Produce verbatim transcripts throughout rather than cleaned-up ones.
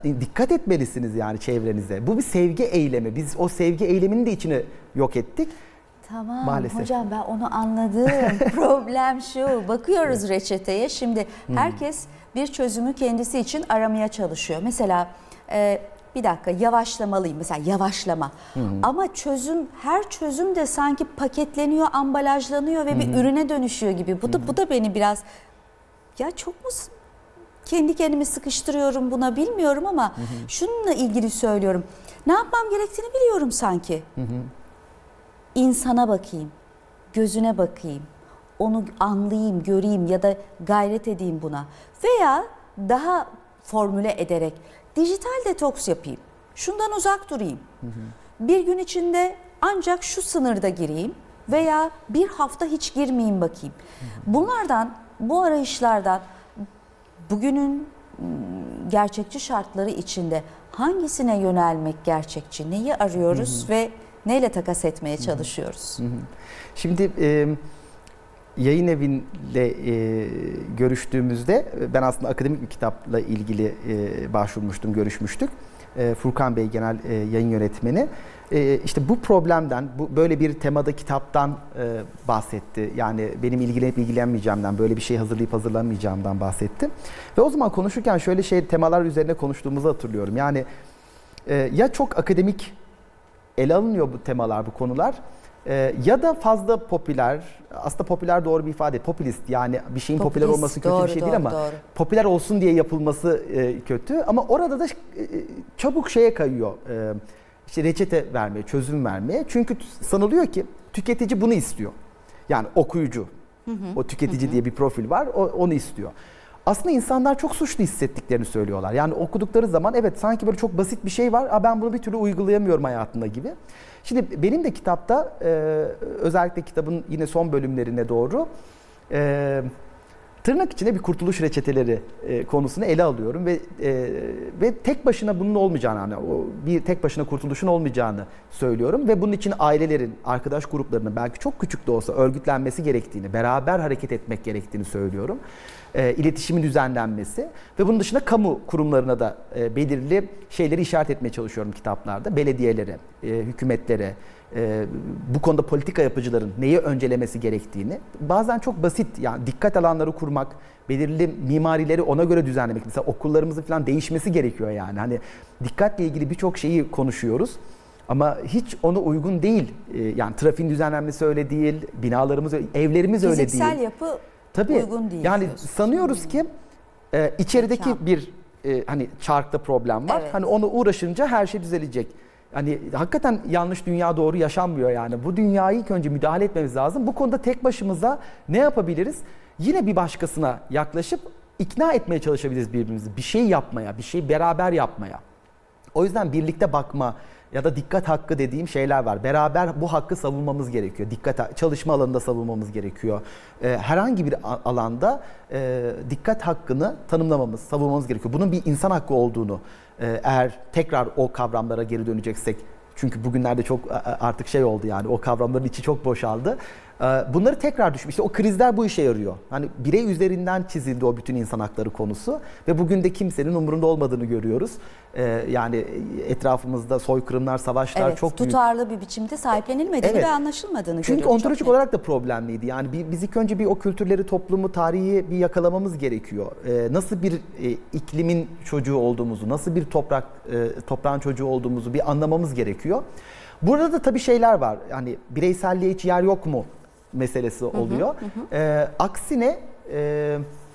Dikkat etmelisiniz yani çevrenize. Bu bir sevgi eylemi. Biz o sevgi eyleminin de içine yok ettik. Tamam Maalesef. hocam, ben onu anladım. Problem şu, bakıyoruz reçeteye. Şimdi herkes bir çözümü kendisi için aramaya çalışıyor. Mesela e, bir dakika yavaşlamalıyım, mesela yavaşlama. Hı hı. Ama çözüm, her çözüm de sanki paketleniyor, ambalajlanıyor ve hı hı. bir ürüne dönüşüyor gibi. Bu da, hı hı. bu da beni biraz, ya çok mu kendi kendimi sıkıştırıyorum buna bilmiyorum ama hı hı. şununla ilgili söylüyorum. Ne yapmam gerektiğini biliyorum sanki. Hı hı. İnsana bakayım, gözüne bakayım, onu anlayayım, göreyim ya da gayret edeyim buna. Veya daha formüle ederek dijital detoks yapayım, şundan uzak durayım. Hı hı. Bir gün içinde ancak şu sınırda gireyim veya bir hafta hiç girmeyeyim bakayım. Hı hı. Bunlardan, bu arayışlardan bugünün gerçekçi şartları içinde hangisine yönelmek gerçekçi, neyi arıyoruz hı hı. ve neyle takas etmeye çalışıyoruz? Hı hı. Şimdi e, yayın eviyle e, görüştüğümüzde ben aslında akademik bir kitapla ilgili e, başvurmuştum, görüşmüştük. E, Furkan Bey genel e, yayın yönetmeni. E, işte bu problemden, bu böyle bir temada kitaptan e, bahsetti. Yani benim ilgilenip ilgilenmeyeceğimden, böyle bir şey hazırlayıp hazırlamayacağımdan bahsetti. Ve o zaman konuşurken şöyle şey temalar üzerine konuştuğumuzu hatırlıyorum. Yani e, ya çok akademik ele alınıyor bu temalar, bu konular. Ee, ya da fazla popüler, aslında popüler doğru bir ifade, popülist, yani bir şeyin popülist, popüler olması kötü doğru, bir şey doğru, değil ama doğru. popüler olsun diye yapılması e, kötü. Ama orada da e, çabuk şeye kayıyor, e, işte reçete vermeye, çözüm vermeye. Çünkü sanılıyor ki tüketici bunu istiyor. Yani okuyucu, hı hı, o tüketici hı hı. diye bir profil var, o, onu istiyor. Aslında insanlar çok suçlu hissettiklerini söylüyorlar. Yani okudukları zaman evet sanki böyle çok basit bir şey var, Aa, ben bunu bir türlü uygulayamıyorum hayatımda gibi. Şimdi benim de kitapta e, özellikle kitabın yine son bölümlerine doğru e, tırnak içinde bir kurtuluş reçeteleri e, konusunu ele alıyorum ve e, ve tek başına bunun olmayacağını, yani o bir tek başına kurtuluşun olmayacağını söylüyorum ve bunun için ailelerin, arkadaş gruplarının belki çok küçük de olsa örgütlenmesi gerektiğini, beraber hareket etmek gerektiğini söylüyorum. E, iletişimin düzenlenmesi ve bunun dışında kamu kurumlarına da e, belirli şeyleri işaret etmeye çalışıyorum kitaplarda. Belediyelere, e, hükümetlere, e, bu konuda politika yapıcıların neyi öncelemesi gerektiğini. Bazen çok basit, yani dikkat alanları kurmak, belirli mimarileri ona göre düzenlemek. Mesela okullarımızın falan değişmesi gerekiyor yani. Hani dikkatle ilgili birçok şeyi konuşuyoruz. Ama hiç ona uygun değil. E, yani trafiğin düzenlenmesi öyle değil, binalarımız, evlerimiz öyle değil. Fiziksel yapı Tabii, uygun değil. Yani diyorsun. sanıyoruz ki e, içerideki Mekan. bir e, hani çarkta problem var. Evet. Hani onu uğraşınca her şey düzelecek. Hani hakikaten yanlış dünya doğru yaşanmıyor yani. Bu dünyayı ilk önce müdahale etmemiz lazım. Bu konuda tek başımıza ne yapabiliriz? Yine bir başkasına yaklaşıp ikna etmeye çalışabiliriz birbirimizi. Bir şey yapmaya, bir şey beraber yapmaya. O yüzden birlikte bakma ya da dikkat hakkı dediğim şeyler var. Beraber bu hakkı savunmamız gerekiyor. Dikkat, çalışma alanında savunmamız gerekiyor. Ee, herhangi bir alanda e, dikkat hakkını tanımlamamız, savunmamız gerekiyor. Bunun bir insan hakkı olduğunu, e, eğer tekrar o kavramlara geri döneceksek, çünkü bugünlerde çok artık şey oldu yani, o kavramların içi çok boşaldı. Bunları tekrar düşmüş. İşte o krizler bu işe yarıyor. Hani birey üzerinden çizildi o bütün insan hakları konusu ve bugün de kimsenin umurunda olmadığını görüyoruz. Ee, yani etrafımızda soykırımlar, savaşlar evet, çok büyük. tutarlı bir biçimde sahiplenilmediğini evet. ve anlaşılmadığını Çünkü görüyoruz. Çünkü ontolojik olarak da problemliydi. Yani biz ilk önce bir o kültürleri, toplumu, tarihi bir yakalamamız gerekiyor. Ee, nasıl bir e, iklimin çocuğu olduğumuzu, nasıl bir toprak e, toprağın çocuğu olduğumuzu bir anlamamız gerekiyor. Burada da tabii şeyler var. Yani bireyselliğe hiç yer yok mu meselesi oluyor. Hı hı, hı. Ee, aksine e,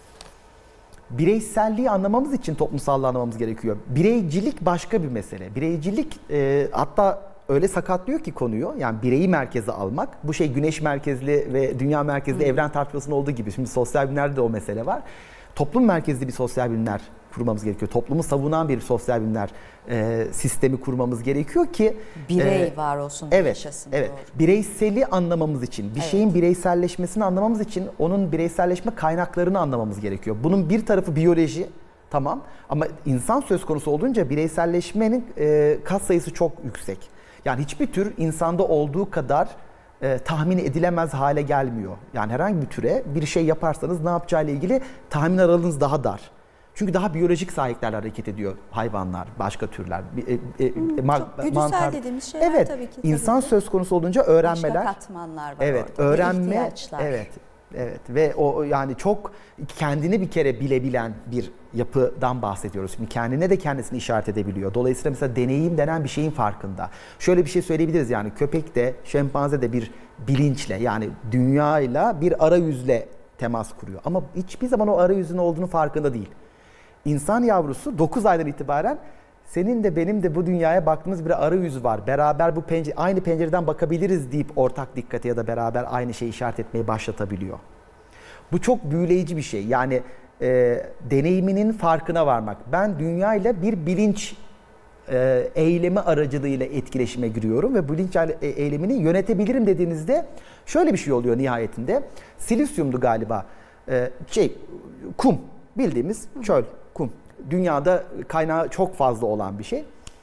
bireyselliği anlamamız için toplumsallığı anlamamız gerekiyor. Bireycilik başka bir mesele. Bireycilik e, hatta öyle sakatlıyor ki konuyu, yani bireyi merkeze almak. Bu şey güneş merkezli ve dünya merkezli hı. evren tartışmasının olduğu gibi. Şimdi sosyal bilimlerde de o mesele var. Toplum merkezli bir sosyal bilimler kurmamız gerekiyor. Toplumu savunan bir sosyal bilimler e, sistemi kurmamız gerekiyor ki birey e, var olsun, evet, yaşasın. Evet. Doğru. Bireyseli anlamamız için, bir evet. şeyin bireyselleşmesini anlamamız için onun bireyselleşme kaynaklarını anlamamız gerekiyor. Bunun bir tarafı biyoloji, tamam, ama insan söz konusu olduğunca bireyselleşmenin e, kat sayısı çok yüksek. Yani hiçbir tür insanda olduğu kadar e, tahmin edilemez hale gelmiyor. Yani herhangi bir türe bir şey yaparsanız ne yapacağıyla ilgili tahmin aralığınız daha dar. Çünkü daha biyolojik sahiplerle hareket ediyor hayvanlar, başka türler. E, e, hmm, ma- çok güdüsel mantar. dediğimiz şeyler Evet, tabii ki. insan tabii söz konusu olunca öğrenmeler. Başka katmanlar var Evet, orada. öğrenme. ihtiyaçlar. Evet. Evet ve o yani çok kendini bir kere bilebilen bir yapıdan bahsediyoruz. Şimdi kendine de kendisini işaret edebiliyor. Dolayısıyla mesela deneyim denen bir şeyin farkında. Şöyle bir şey söyleyebiliriz yani köpek de şempanze de bir bilinçle yani dünyayla bir arayüzle temas kuruyor. Ama hiçbir zaman o arayüzün olduğunu farkında değil. İnsan yavrusu dokuz aydan itibaren senin de benim de bu dünyaya baktığımız bir arayüzü var. Beraber bu pencere, aynı pencereden bakabiliriz deyip ortak dikkate ya da beraber aynı şeyi işaret etmeyi başlatabiliyor. Bu çok büyüleyici bir şey. Yani e, deneyiminin farkına varmak. Ben dünyayla bir bilinç e, eylemi aracılığıyla etkileşime giriyorum ve bilinç e, eylemini yönetebilirim dediğinizde şöyle bir şey oluyor nihayetinde. Silisyumdu galiba. E, şey, kum. Bildiğimiz çöl, kum. Dünyada kaynağı çok fazla olan bir şey.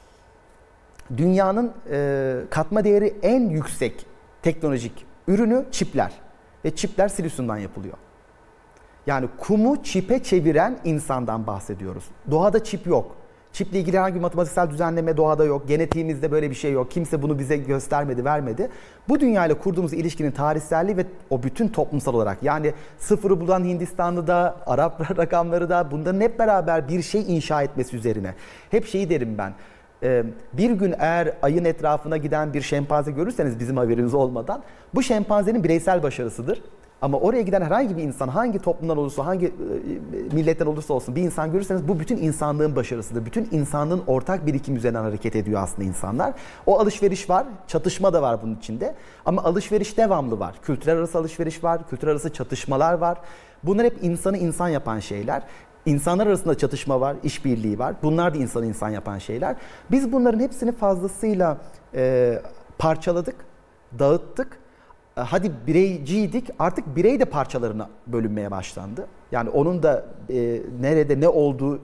Dünyanın e, katma değeri en yüksek teknolojik ürünü çipler. Ve çipler silisyumdan yapılıyor. Yani kumu çipe çeviren insandan bahsediyoruz. Doğada çip yok. Çiple ilgili herhangi bir matematiksel düzenleme doğada yok. Genetiğimizde böyle bir şey yok. Kimse bunu bize göstermedi, vermedi. Bu dünyayla kurduğumuz ilişkinin tarihselliği ve o bütün toplumsal olarak yani sıfırı bulan Hindistanlı da, Arap rakamları da bunların hep beraber bir şey inşa etmesi üzerine. Hep şeyi derim ben. Bir gün eğer ayın etrafına giden bir şempanze görürseniz bizim haberimiz olmadan bu şempanzenin bireysel başarısıdır. Ama oraya giden herhangi bir insan hangi toplumdan olursa, hangi milletten olursa olsun bir insan görürseniz bu bütün insanlığın başarısıdır. Bütün insanlığın ortak birikim üzerinden hareket ediyor aslında insanlar. O alışveriş var, çatışma da var bunun içinde. Ama alışveriş devamlı var. Kültürler arası alışveriş var, kültürler arası çatışmalar var. Bunlar hep insanı insan yapan şeyler. İnsanlar arasında çatışma var, işbirliği var. Bunlar da insanı insan yapan şeyler. Biz bunların hepsini fazlasıyla e, parçaladık, dağıttık. Hadi bireyciydik, artık birey de parçalarına bölünmeye başlandı. Yani onun da e, nerede ne olduğu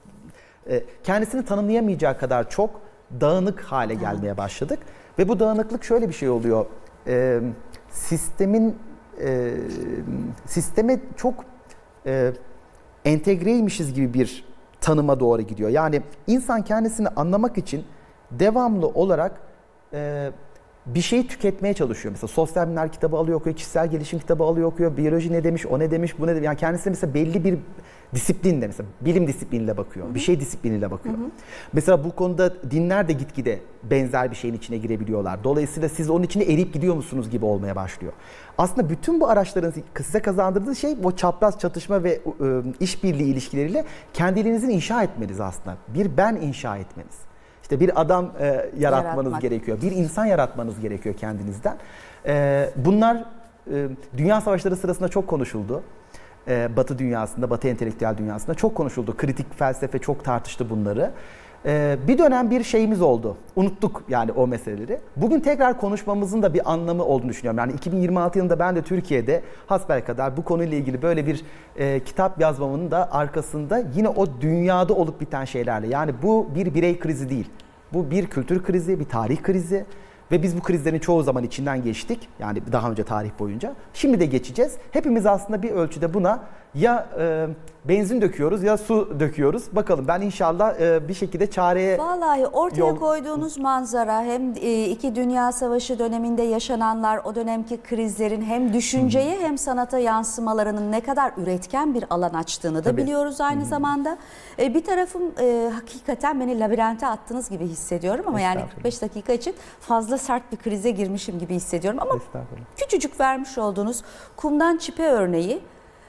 e, kendisini tanımlayamayacağı kadar çok dağınık hale gelmeye başladık. Ve bu dağınıklık şöyle bir şey oluyor. E, sistemin e, sisteme çok e, entegreymişiz gibi bir tanıma doğru gidiyor. Yani insan kendisini anlamak için devamlı olarak e, bir şeyi tüketmeye çalışıyor. Mesela sosyal bilimler kitabı alıyor, okuyor, kişisel gelişim kitabı alıyor, okuyor. Biyoloji ne demiş, o ne demiş, bu ne demiş. Yani kendisine mesela belli bir disiplinle, mesela bilim disipliniyle bakıyor. Hı hı. Bir şey disipliniyle bakıyor. Hı hı. Mesela bu konuda dinler de gitgide benzer bir şeyin içine girebiliyorlar. Dolayısıyla siz onun içine eriyip gidiyor musunuz gibi olmaya başlıyor. Aslında bütün bu araçların size kazandırdığı şey o çapraz çatışma ve e, işbirliği ilişkileriyle kendiliğinizi inşa etmeniz aslında. Bir ben inşa etmeniz. İşte bir adam e, yaratmanız Yaratmak. gerekiyor. Bir insan yaratmanız gerekiyor kendinizden. E, bunlar e, dünya savaşları sırasında çok konuşuldu. E, Batı dünyasında, Batı entelektüel dünyasında çok konuşuldu. Kritik felsefe çok tartıştı bunları. E, bir dönem bir şeyimiz oldu. Unuttuk yani o meseleleri. Bugün tekrar konuşmamızın da bir anlamı olduğunu düşünüyorum. Yani iki bin yirmi altı yılında ben de Türkiye'de hasbelkader bu konuyla ilgili böyle bir e, kitap yazmamın da arkasında yine o dünyada olup biten şeylerle. Yani bu bir birey krizi değil. Bu bir kültür krizi, bir tarih krizi ve biz bu krizlerin çoğu zaman içinden geçtik. Yani daha önce tarih boyunca. Şimdi de geçeceğiz. Hepimiz aslında bir ölçüde buna ya e, benzin döküyoruz ya su döküyoruz. Bakalım ben inşallah e, bir şekilde çareye... Vallahi ortaya yol... koyduğunuz manzara hem e, iki Dünya Savaşı döneminde yaşananlar, o dönemki krizlerin hem düşünceye hem sanata yansımalarının ne kadar üretken bir alan açtığını da Tabii. biliyoruz aynı Hı-hı. zamanda. E, bir tarafım e, hakikaten beni labirente attığınız gibi hissediyorum ama yani kırk beş dakika için fazla sert bir krize girmişim gibi hissediyorum. Ama küçücük vermiş olduğunuz kumdan çipe örneği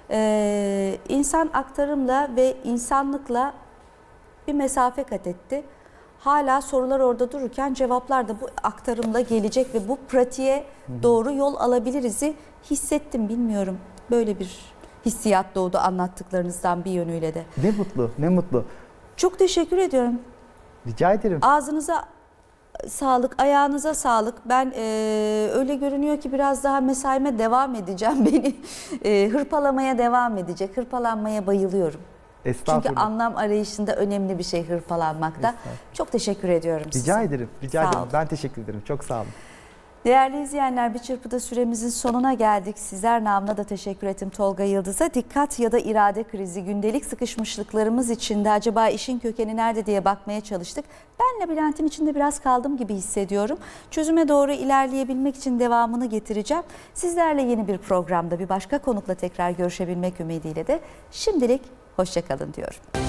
Ee, insan aktarımla ve insanlıkla bir mesafe kat etti. Hala sorular orada dururken cevaplar da bu aktarımla gelecek ve bu pratiğe doğru yol alabiliriz'i hissettim. Bilmiyorum, böyle bir hissiyat doğdu anlattıklarınızdan bir yönüyle de. Ne mutlu, ne mutlu. Çok teşekkür ediyorum. Rica ederim. Ağzınıza sağlık, ayağınıza sağlık. Ben e, öyle görünüyor ki biraz daha mesaime devam edeceğim. Beni e, hırpalamaya devam edecek. Hırpalanmaya bayılıyorum. Çünkü anlam arayışında önemli bir şey hırpalanmakta. Çok teşekkür ediyorum size. Rica ederim. Rica ederim. Ben teşekkür ederim. Çok sağ olun. Değerli izleyenler, bir çırpıda süremizin sonuna geldik. Sizler namına da teşekkür ettim Tolga Yıldız'a. Dikkat ya da irade krizi, gündelik sıkışmışlıklarımız içinde acaba işin kökeni nerede diye bakmaya çalıştık. Ben labirentin içinde biraz kaldım gibi hissediyorum. Çözüme doğru ilerleyebilmek için devamını getireceğim. Sizlerle yeni bir programda bir başka konukla tekrar görüşebilmek ümidiyle de şimdilik hoşça kalın diyorum.